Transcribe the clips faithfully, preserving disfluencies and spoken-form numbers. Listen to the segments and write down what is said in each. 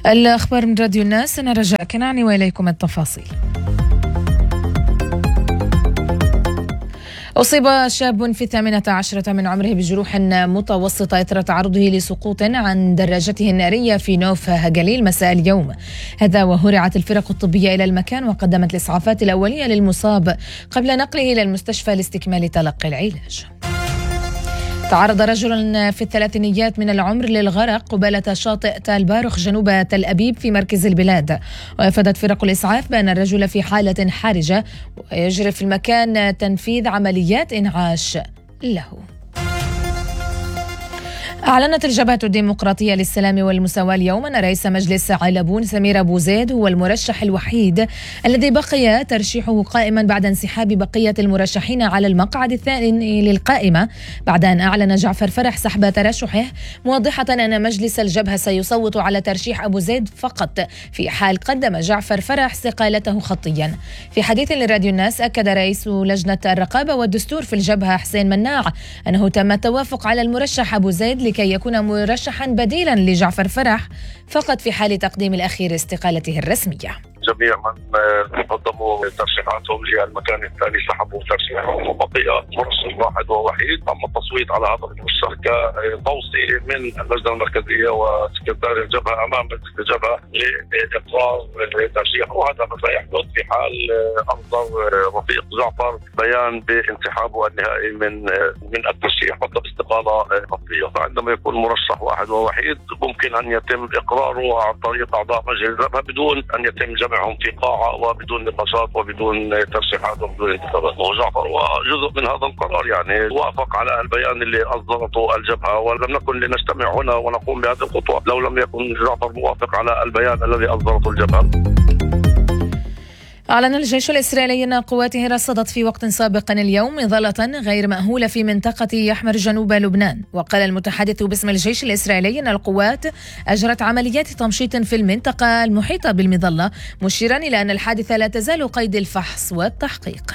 الأخبار من راديو الناس، أنا رجاء كناني وإليكم التفاصيل. أصيب شاب في الثامنة عشرة من عمره بجروح متوسطة إثر تعرضه لسقوط عن دراجته النارية في نوف هجليل مساء اليوم. هذا وهرعت الفرق الطبية إلى المكان وقدمت الإسعافات الأولية للمصاب قبل نقله إلى المستشفى لاستكمال تلقي العلاج. تعرض رجل في الثلاثينيات من العمر للغرق قبالة شاطئ تال باروخ جنوب تل أبيب في مركز البلاد، وأفادت فرق الإسعاف بأن الرجل في حالة حرجة ويجري في المكان تنفيذ عمليات إنعاش له. أعلنت الجبهة الديمقراطية للسلام والمساواة اليوم أن رئيس مجلس علبون سمير أبو زيد هو المرشح الوحيد الذي بقي ترشيحه قائما بعد انسحاب بقية المرشحين على المقعد الثاني للقائمة، بعد أن أعلن جعفر فرح سحب ترشحه، موضحة أن مجلس الجبهة سيصوت على ترشيح أبو زيد فقط في حال قدم جعفر فرح استقالته خطيا. في حديث لراديو الناس أكد رئيس لجنة الرقابة والدستور في الجبهة حسين مناع أنه تم التوافق على المرشح أبو زيد كي يكون مرشحا بديلا لجعفر فرح فقط في حال تقديم الأخير استقالته الرسمية. جميع من قدموا ترشيحاتهم للمكان الثاني سحبوا ترشيحهم وبقي مرشح واحد ووحيد. تم التصويت على هذا المرشح كتوصية من اللجنة المركزية وسكرتير الجبهة أمام مجلس الجبهة لإقرار ترشيحه، وهذا ما سيحدث في حال أصدر رفيق جعفر بيان بانسحابه النهائي من من الترشيح وطلب استقالة خطية. فعندما يكون مرشح واحد ووحيد ممكن أن يتم إقراره عن طريق أعضاء مجلس الجبهة بدون أن يتم جمع معهم في قاعة وبدون نقاشات وبدون ترشيحات وبدون انتخابات. وجعفر هو جزء من هذا القرار، يعني وافق على البيان اللي أصدرته الجبهة، ولم نكن لنجتمع هنا ونقوم بهذه الخطوة لو لم يكن جعفر موافق على البيان الذي أصدرته الجبهة. أعلن الجيش الإسرائيلي أن قواته رصدت في وقت سابق اليوم مظلة غير مأهولة في منطقة يحمر جنوب لبنان. وقال المتحدث باسم الجيش الإسرائيلي أن القوات أجرت عمليات تمشيط في المنطقة المحيطة بالمظلة، مشيرا إلى أن الحادثة لا تزال قيد الفحص والتحقيق.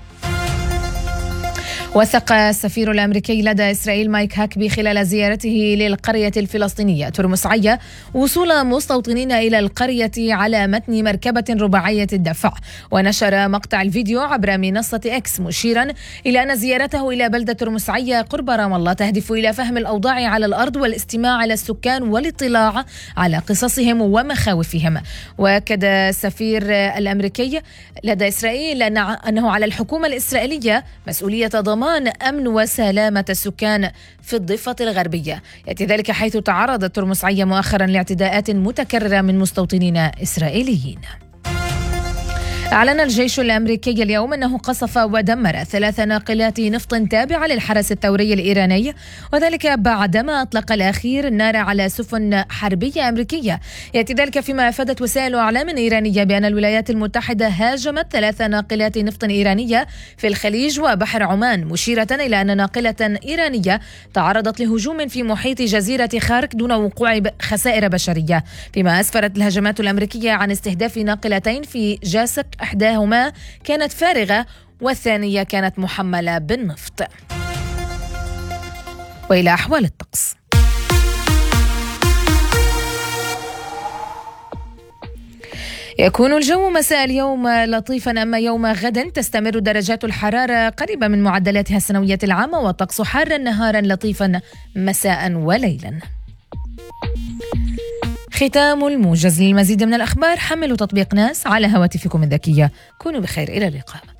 وثق السفير الأمريكي لدى إسرائيل مايك هاكبي خلال زيارته للقرية الفلسطينية ترمس عيا وصول مستوطنين إلى القرية على متن مركبة رباعية الدفع، ونشر مقطع الفيديو عبر منصة إكس مشيرا إلى أن زيارته إلى بلدة ترمس عيا قرب رام الله تهدف إلى فهم الأوضاع على الأرض والاستماع إلى السكان والاطلاع على قصصهم ومخاوفهم. وأكد السفير الأمريكي لدى إسرائيل أنه على الحكومة الإسرائيلية مسؤولية ضمان أمن وسلامة السكان في الضفة الغربية، يأتي ذلك حيث تعرضت ترمس عيا مؤخرا لاعتداءات متكررة من مستوطنين إسرائيليين. أعلن الجيش الأمريكي اليوم أنه قصف ودمر ثلاث ناقلات نفط تابعة للحرس الثوري الإيراني، وذلك بعدما أطلق الأخير النار على سفن حربية أمريكية. يأتي ذلك فيما أفادت وسائل أعلام إيرانية بأن الولايات المتحدة هاجمت ثلاث ناقلات نفط إيرانية في الخليج وبحر عمان، مشيرة إلى أن ناقلة إيرانية تعرضت لهجوم في محيط جزيرة خارك دون وقوع خسائر بشرية، فيما أسفرت الهجمات الأمريكية عن استهداف ناقلتين في جاسك، إحداهما كانت فارغة والثانية كانت محملة بالنفط. وإلى أحوال الطقس. يكون الجو مساء اليوم لطيفا، أما يوم غد تستمر درجات الحرارة قريبة من معدلاتها السنوية العامة، والطقس حارا نهارا لطيفا مساء وليلا. ختام الموجز. للمزيد من الأخبار حملوا تطبيق ناس على هواتفكم الذكية. كونوا بخير، إلى اللقاء.